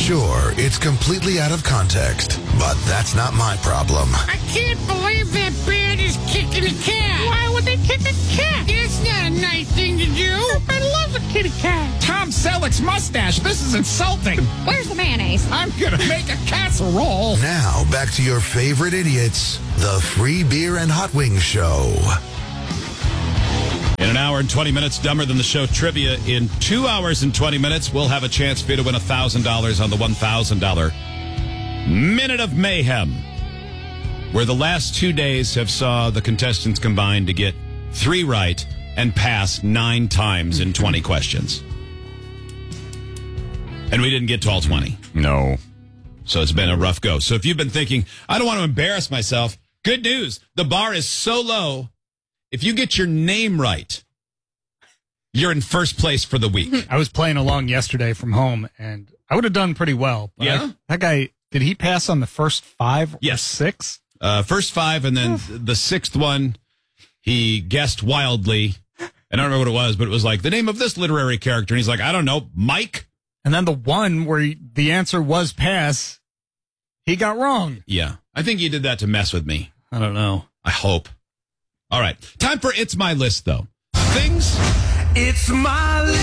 Sure, it's completely out of context, but that's not my problem. I can't believe that band is kicking a cat. Why would they kick a cat? It's not a nice thing to do. I love a kitty cat. Tom Selleck's mustache. This is insulting. Where's the mayonnaise? I'm going to make a casserole. Now, back to your favorite idiots, the Free Beer and Hot Wings Show. In an hour and 20 minutes, Dumber Than the Show trivia. In 2 hours and 20 minutes, we'll have a chance for you to win $1,000 on the $1,000 Minute of Mayhem, where the last 2 days have saw the contestants combined to get 3 right and pass 9 times in 20 questions. And we didn't get to all 20. No. So it's been a rough go. So if you've been thinking, I don't want to embarrass myself, good news. The bar is so low. If you get your name right, you're in first place for the week. I was playing along yesterday from home, and I would have done pretty well. But Yeah? that guy, did he pass on the first 5 or Yes. 6? First 5, and then the 6th one, he guessed wildly. I don't remember what it was, but it was like, the name of this literary character. And he's like, I don't know, Mike? And then the one where the answer was pass, he got wrong. Yeah. I think he did that to mess with me. I don't know. I hope. All right. Time for It's My List, though. Things. It's my list.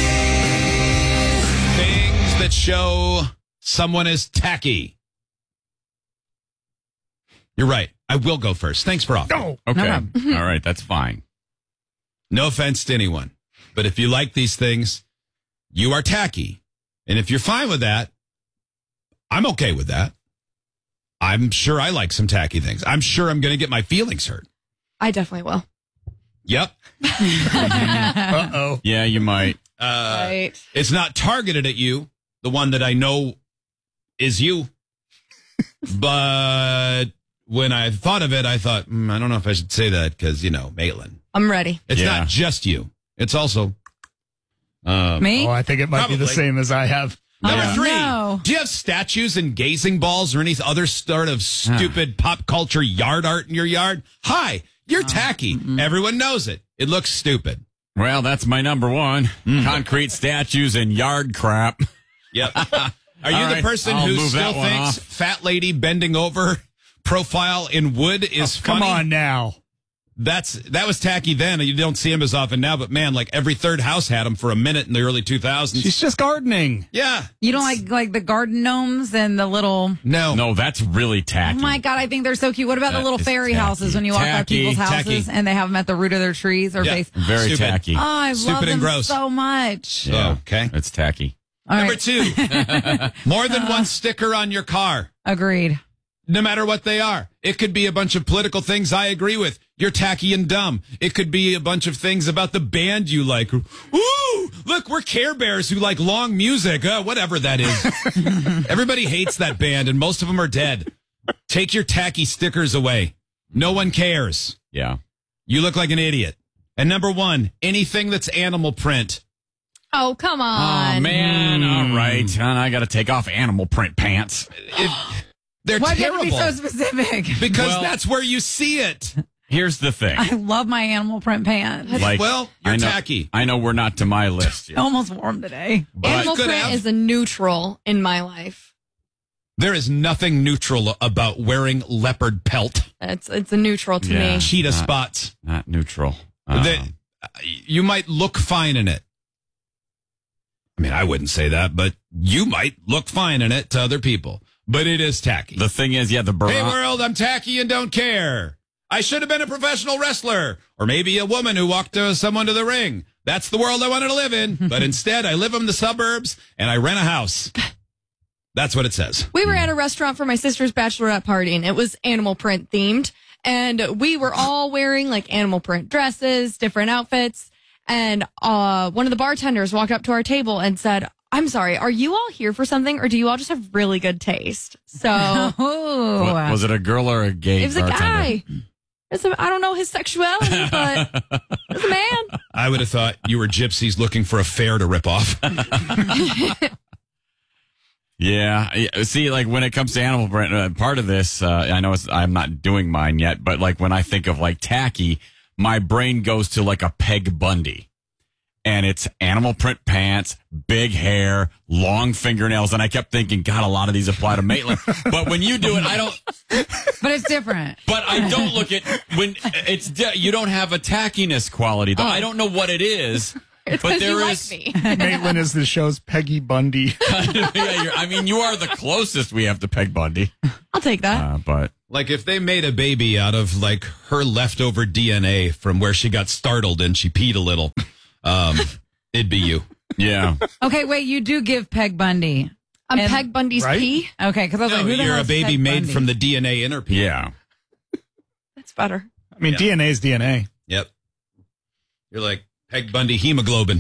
Things that show someone is tacky. You're right. I will go first. Thanks for offering. No. Okay. All right. That's fine. No offense to anyone. But if you like these things, you are tacky. And if you're fine with that, I'm okay with that. I'm sure I like some tacky things. I'm sure I'm going to get my feelings hurt. I definitely will. Yep. Uh-oh. Yeah, you might. Right. It's not targeted at you, the one that I know is you. But when I thought of it, I thought, I don't know if I should say that because, Maitland. I'm ready. It's Yeah. not just you. It's also Me? Oh, I think it might be the Probably. same as I have. number 3. no. Do you have statues and gazing balls or any other sort of stupid pop culture yard art in your yard? Hi, you're tacky. Everyone knows it. It looks stupid. Well, that's my number 1. Concrete statues and yard crap. Yep. Are you All the right, person I'll who move still that one thinks off. fat lady bending over profile in wood is funny? Come on now. That was tacky then. You don't see him as often now, but man, like every third house had him for a minute in the early 2000s. She's just gardening. Yeah. You don't like the garden gnomes and the little... No, that's really tacky. Oh, my God, I think they're so cute. What about That the little is fairy tacky. houses when you walk by Tacky. people's houses Tacky. and they have them at the root of their trees or Yeah. base? Very Stupid. tacky. Oh, I Stupid love and them gross. so much. Yeah. Okay. It's tacky. All Number right. 2, more than one sticker on your car, Agreed. no matter what they are. It could be a bunch of political things I agree with. You're tacky and dumb. It could be a bunch of things about the band you like. Ooh, look, we're Care Bears who like long music. Whatever that is. Everybody hates that band, and most of them are dead. Take your tacky stickers away. No one cares. Yeah. You look like an idiot. And number 1, anything that's animal print. Oh, come on. Oh, man. All right. I got to take off animal print pants. They're Why do you have terrible. to be so specific? Because Well- that's where you see it. Here's the thing. I love my animal print pants. Well, you're I know, tacky. I know we're not to my list I yet. almost wore them today. But Animal could print have. is a neutral in my life. There is nothing neutral about wearing leopard pelt. It's a neutral to Yeah. me. Cheetah spots. not neutral. You might look fine in it. I mean, I wouldn't say that, but you might look fine in it to other people. But it is tacky. The thing is, yeah, the Hey, world, I'm tacky and don't care. I should have been a professional wrestler. Or maybe a woman who walked someone to the ring. That's the world I wanted to live in. But instead, I live in the suburbs and I rent a house. That's what it says. We were at a restaurant for my sister's bachelorette party, and it was animal print themed. And we were all wearing like animal print dresses, different outfits. And one of the bartenders walked up to our table and said, I'm sorry, are you all here for something, or do you all just have really good taste? So Oh. Was it a girl or a gay it was a bartender? guy. I don't know his sexuality, but it was a man. I would have thought you were gypsies looking for a fare to rip off. Yeah. See, like when it comes to animal print, part of this, I know I'm not doing mine yet, but like when I think of like tacky, my brain goes to like a Peg Bundy. and it's animal print pants, big hair, long fingernails. And I kept thinking, God, a lot of these apply to Maitland. But when you do it, I don't. But it's different. But I don't look at when it's. You don't have a tackiness quality, though. I don't know what it is. It's but because you there like is. me. Maitland is the show's Peggy Bundy. You are the closest we have to Peg Bundy. I'll take that. But Like if they made a baby out of like her leftover DNA from where she got startled and she peed a little, it'd be you. yeah, Okay, wait, you do give Peg Bundy. I'm And- Peg Bundy's right? pee. Okay, because I was No, like, who the you're hell a is baby Peg made Bundy? from the DNA inner pee. yeah. That's better. I mean, DNA is DNA. Yep. You're like Peg Bundy hemoglobin.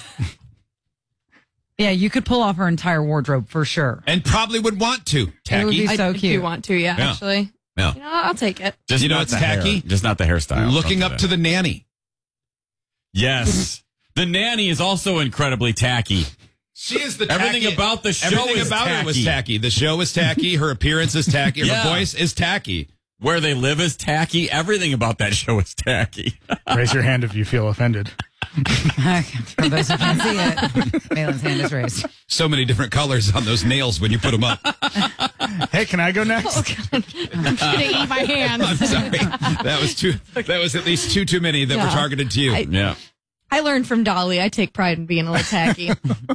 Yeah, you could pull off her entire wardrobe for sure. And probably would want to. It would Tacky. be so I cute. do want to, yeah, Yeah. actually. Yeah. You know, I'll take it. Just You know not what's the hair. tacky? Just not the hairstyle. Looking Don't up do to the nanny. Yes. The nanny is also incredibly tacky. She is the Everything tacky- about the show Everything is about her was tacky. tacky. The show is tacky. Her appearance is tacky. Yeah. Her voice is tacky. Where they live is tacky. Everything about that show is tacky. Raise your hand if you feel offended. For those who can see it, Maitland's hand is raised. So many different colors on those nails when you put them up. Hey, can I go next? I'm gonna eat my hands. I'm sorry. That was too. That was at least too many that were Yeah. targeted to you. Yeah. I learned from Dolly. I take pride in being a little tacky.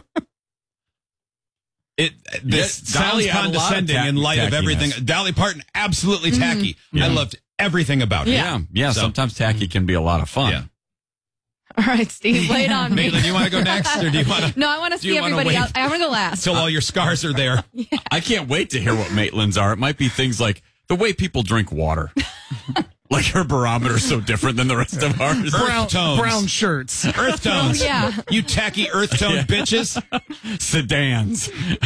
This Yes, sounds Dolly had a lot of condescending in light of tackiness. everything. Dolly Parton, absolutely tacky. I loved everything about her. Yeah. So- Sometimes tacky can be a lot of fun. Yeah. All right, Steve, lay it on me. Maitland, you want to go next, or do you want to? No, I want to Do you see wanna everybody wait else. I want to go last. Till all your scars are there. I can't wait to hear what Maitland's are. It might be things like the way people drink water. Like her barometer's so different than the rest of ours. Earth tones. Brown shirts. Earth tones. Oh, yeah. You tacky earth tone bitches. Sedans.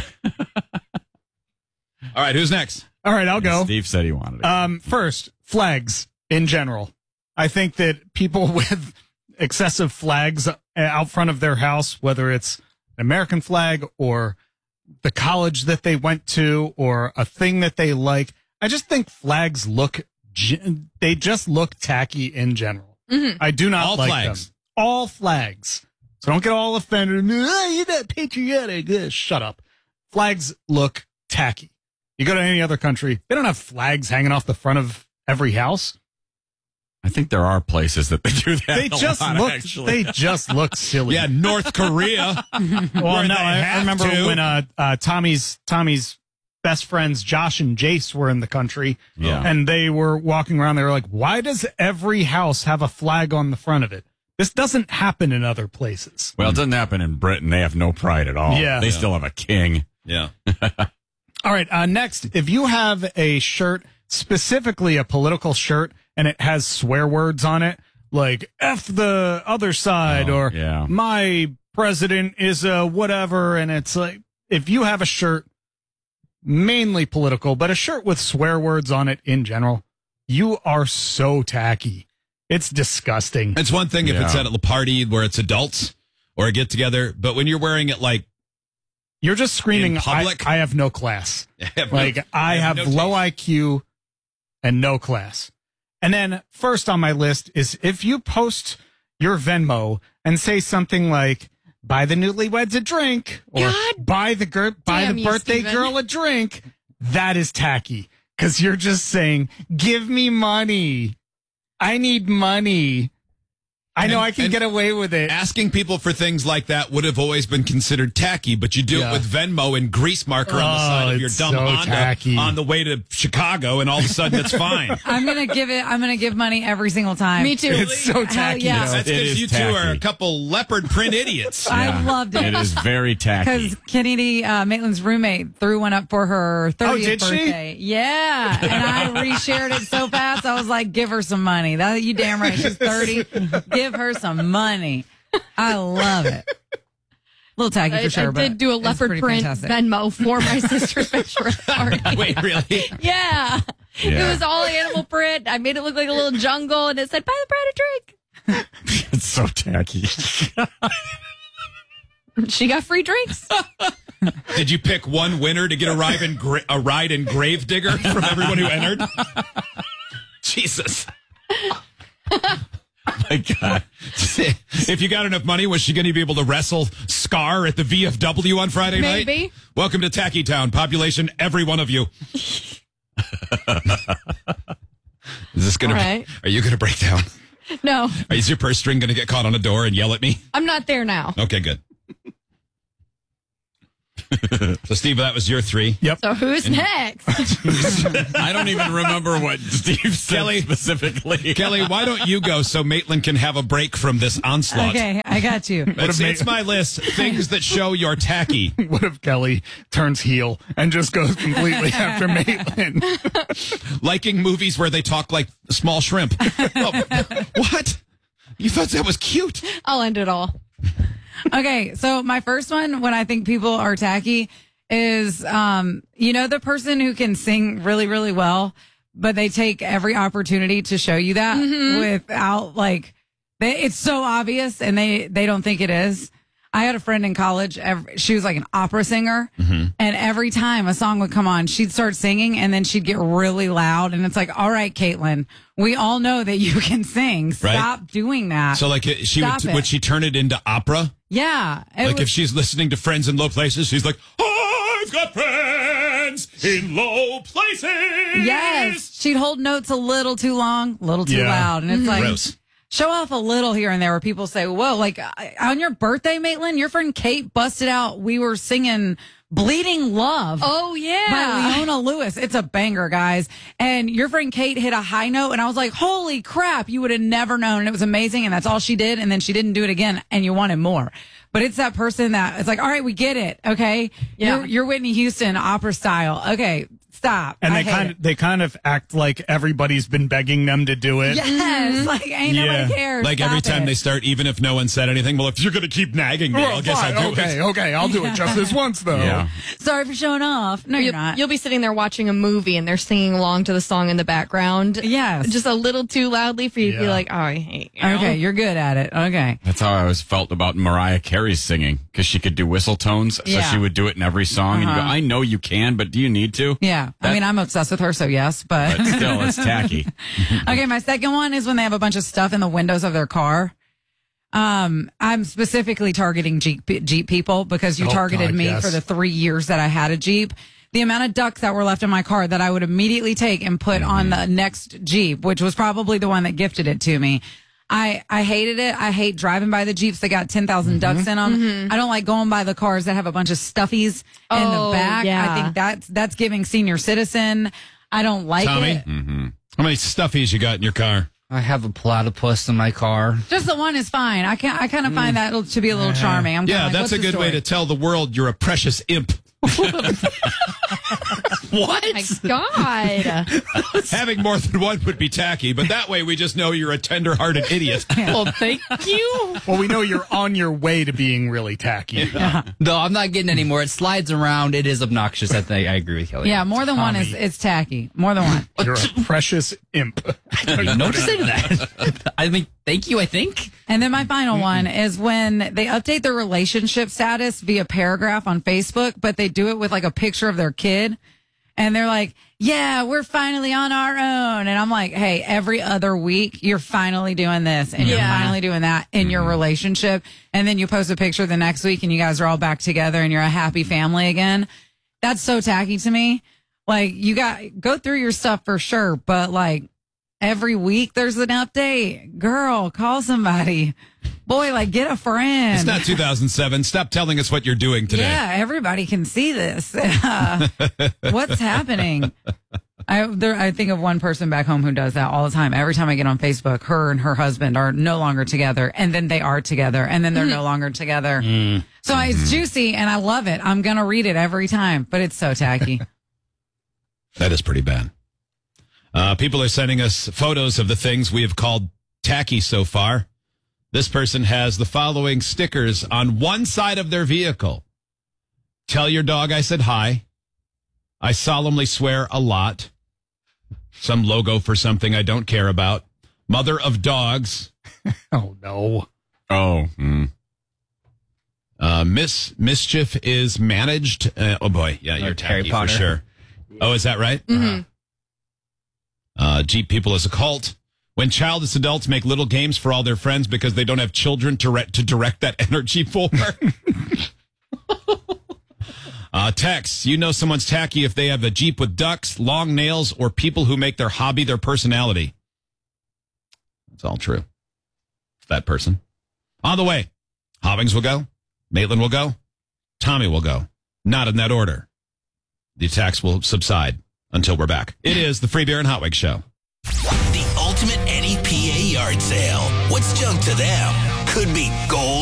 All right, who's next? All right, I'll go. Steve said he wanted it. First, flags in general. I think that people with excessive flags out front of their house, whether it's an American flag or the college that they went to or a thing that they like, I just think flags they just look tacky in general. I do not All like flags. them. All flags. So don't get all offended. Oh, you're not patriotic. Shut up. Flags look tacky. You go to any other country, they don't have flags hanging off the front of every house. I think there are places that they do that. They a just lot, look. actually. They just look silly. Yeah, North Korea. Well, where no, they I have remember to. when Tommy's best friends Josh and Jace were in the country, Yeah. and they were walking around. They were like, "Why does every house have a flag on the front of it? This doesn't happen in other places." Well, it doesn't happen in Britain. They have no pride at all. Yeah. They still have a king. Yeah. All right. Next, if you have a shirt, specifically a political shirt, and it has swear words on it, like F the other side, or yeah. my president is a whatever, and it's like, if you have a shirt, mainly political, but a shirt with swear words on it in general, you are so tacky. It's disgusting. It's one thing if it's Yeah. at a party where it's adults or a get together, but when you're wearing it like You're just screaming, In public? I have no class. Like, I have no low taste. IQ and no class. And then first on my list is if you post your Venmo and say something like, buy the newlyweds a drink, or God buy the damn you, birthday Steven. girl a drink, that is tacky. Because you're just saying, give me money. I need money. I know And- I can and get away with it. asking people for things like that would have always been considered tacky, but you do Yeah. it with Venmo and grease marker on the side of your it's dumb so Honda tacky. on the way to Chicago, and all of a sudden it's fine. I'm gonna give money every single time. Me too. It's so Hell tacky. yeah. though. That's It because is you two are a tacky. couple leopard print idiots. I loved it. It is very tacky. Because Kennedy, Maitland's roommate, threw one up for her 30th did she? birthday. Yeah. And I reshared it so fast. I was like, give her some money. That you damn right. She's 30. Give her some money. I love it. A little tacky for sure, I but did do a it's leopard pretty print fantastic. Venmo for my sister's bachelorette party. Wait, really? Yeah. Yeah. It was all animal print. I made it look like a little jungle, and it said, buy the bride a drink. It's so tacky. She got free drinks. Did you pick one winner to get a ride in Gravedigger from everyone who entered? Jesus. My God. If you got enough money, was she going to be able to wrestle Scar at the VFW on Friday night? Maybe. Welcome to Tacky Town. Population, every one of you. Is this going All right. Are you going to break down? No, Is your purse string going to get caught on a door and yell at me? I'm not there now. Okay, good. So, Steve, that was your 3. Yep. So who's next? I don't even remember what Steve said Kelly. specifically. Kelly, why don't you go so Maitland can have a break from this onslaught? Okay, I got you. It's my list. Things that show you're tacky. What if Kelly turns heel and just goes completely after Maitland? Liking movies where they talk like small shrimp. Oh, what? You thought that was cute? I'll end it all. Okay, so my first one, when I think people are tacky, is the person who can sing really, really well, but they take every opportunity to show you that without it's so obvious and they don't think it is. I had a friend in college. She was like an opera singer, and every time a song would come on, she'd start singing, and then she'd get really loud. And it's like, all right, Caitlin, we all know that you can sing. Stop doing that. So, would she turn it into opera? Yeah. If she's listening to Friends in Low Places, she's like, I've got friends in low places. Yes. She'd hold notes a little too long, a little too loud. And it's like, gross. Show off a little here and there where people say, whoa, on your birthday, Maitland, your friend Kate busted out. We were singing Bleeding Love. Oh, yeah. By Leona Lewis. It's a banger, guys. And your friend Kate hit a high note, and I was like, holy crap, you would have never known. And it was amazing, and that's all she did, and then she didn't do it again, and you wanted more. But it's that person that it's like, all right, we get it, okay? Yeah. You're Whitney Houston, opera style. Okay, stop. And I they kind of act like everybody's been begging them to do it. Yes, ain't nobody cares. Like every Stop time it. they start, even if no one said anything, well, if you're going to keep nagging me, I guess I'll do it. Okay, I'll do it just this once, though. Yeah. Sorry for showing off. No, you're not. You'll be sitting there watching a movie and they're singing along to the song in the background. Yes. Just a little too loudly for you to be Yeah. like, oh, I hate you. Okay, you're good at it. Okay. That's how I always felt about Mariah Carey's singing, because she could do whistle tones, so Yeah. she would do it in every song. And you go, I know you can, but do you need to? Yeah. I mean, I'm obsessed with her, so yes, but. But still, it's tacky. Okay, my second one is when they have a bunch of stuff in the windows of their car. I'm specifically targeting Jeep people because you targeted God, me yes. for the 3 years that I had a Jeep. The amount of ducks that were left in my car that I would immediately take and put on the next Jeep, which was probably the one that gifted it to me. I hated it. I hate driving by the Jeeps that got 10,000 ducks in them. I don't like going by the cars that have a bunch of stuffies in the back. yeah. I think that's giving senior citizen. I don't like Tommy, it. how many stuffies you got in your car? I have a platypus in my car. Just the one is fine. I kind of find that to be a little charming. I'm kinda Yeah, like, that's what's a the good way story? to tell the world you're a precious imp. What? My God. Having more than one would be tacky, but that way we just know you're a tender-hearted idiot. Well, thank you. Well, we know you're on your way to being really tacky. No, I'm not getting any more. It slides around. It is obnoxious. I agree with Kelly. Yeah, more than one Tommy. is it's tacky. More than one. You're a precious imp. I don't know what to say to that. I mean, thank you, I think. And then my final one is when they update their relationship status via paragraph on Facebook, but they do it with like a picture of their kid. And they're like, yeah, we're finally on our own. And I'm like, hey, every other week, you're finally doing this and you're Yeah. finally doing that in your relationship. And then you post a picture the next week and you guys are all back together and you're a happy family again. That's so tacky to me. Like, you go through your stuff for sure, but like every week there's an update. Girl, call somebody. Boy, like get a friend. It's not 2007. Stop telling us what you're doing today. Yeah, everybody can see this. What's happening? I think of one person back home who does that all the time. Every time I get on Facebook, her and her husband are no longer together, and then they are together, and then they're no longer together. So it's juicy, and I love it. I'm going to read it every time, but it's so tacky. That is pretty bad. People are sending us photos of the things we have called tacky so far. This person has the following stickers on one side of their vehicle. Tell your dog I said hi. I solemnly swear a lot. Some logo for something I don't care about. Mother of dogs. Oh, no. Oh. Mischief is managed. Oh, boy. Yeah, you're Like Harry tacky for Potter. sure. Oh, is that right? Jeep people as a cult. When childless adults make little games for all their friends because they don't have children to direct that energy for. Text, you know someone's tacky if they have a Jeep with ducks, long nails, or people who make their hobby their personality. That's all true. It's that person. On the way, Hobbings will go, Maitland will go, Tommy will go. Not in that order. The attacks will subside until we're back. It is the Free Beer and Hot Wings Show. The ultimate NEPA yard sale. What's junk to them? Could be gold.